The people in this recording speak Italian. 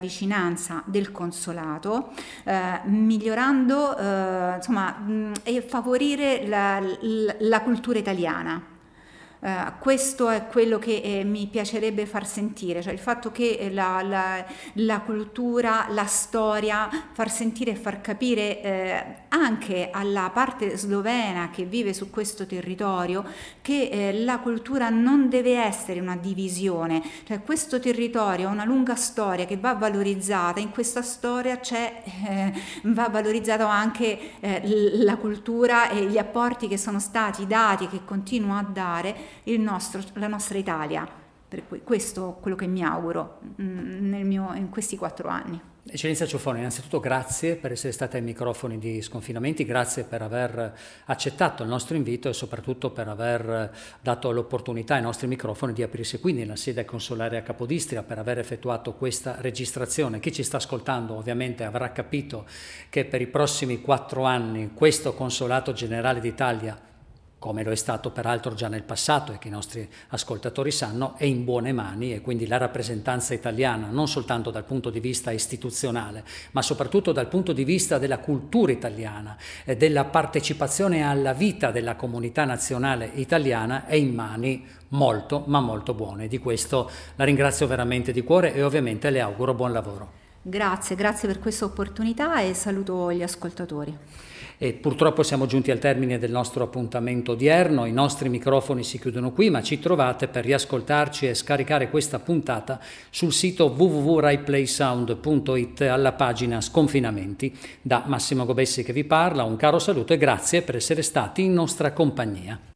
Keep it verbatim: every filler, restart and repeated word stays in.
vicinanza del consolato, eh, migliorando eh, insomma, mh, e favorire la, la- la cultura italiana. Eh, questo è quello che eh, mi piacerebbe far sentire, cioè il fatto che eh, la, la- la cultura, la storia, far sentire e far capire eh, anche alla parte slovena che vive su questo territorio che eh, la cultura non deve essere una divisione, cioè questo territorio ha una lunga storia che va valorizzata, in questa storia c'è, eh, va valorizzato anche eh, l- la cultura e gli apporti che sono stati dati, che continua a dare il nostro, la nostra Italia. Per cui questo è quello che mi auguro mm, nel mio- in questi quattro anni. Eccellenza Ciuffone, innanzitutto grazie per essere stata ai microfoni di Sconfinamenti, grazie per aver accettato il nostro invito e soprattutto per aver dato l'opportunità ai nostri microfoni di aprirsi qui nella sede consolare a Capodistria, per aver effettuato questa registrazione. Chi ci sta ascoltando ovviamente avrà capito che per i prossimi quattro anni questo Consolato Generale d'Italia, come lo è stato peraltro già nel passato e che i nostri ascoltatori sanno, è in buone mani, e quindi la rappresentanza italiana, non soltanto dal punto di vista istituzionale, ma soprattutto dal punto di vista della cultura italiana e della partecipazione alla vita della comunità nazionale italiana, è in mani molto, ma molto buone. Di questo la ringrazio veramente di cuore e ovviamente le auguro buon lavoro. Grazie, grazie per questa opportunità e saluto gli ascoltatori. E purtroppo siamo giunti al termine del nostro appuntamento odierno, i nostri microfoni si chiudono qui, ma ci trovate per riascoltarci e scaricare questa puntata sul sito w w w punto rai play sound punto i t alla pagina Sconfinamenti. Da Massimo Gobessi che vi parla, un caro saluto e grazie per essere stati in nostra compagnia.